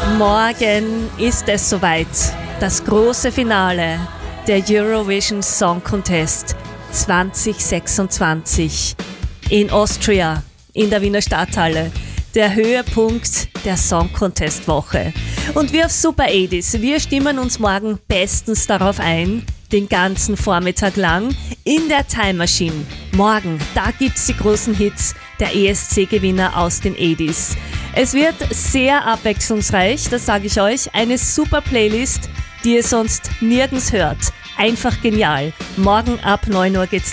Morgen ist es soweit. Das große Finale der Eurovision Song Contest 2026 in Austria, in der Wiener Stadthalle. Der Höhepunkt der Song Contest Woche. Und wir auf Super 80s, wir stimmen uns morgen bestens darauf ein, den ganzen Vormittag lang in der Time Machine. Morgen, da gibt's die großen Hits der ESC-Gewinner aus den 80s. Es wird sehr abwechslungsreich, das sage ich euch. Eine super Playlist, die ihr sonst nirgends hört. Einfach genial. Morgen ab 9 Uhr geht's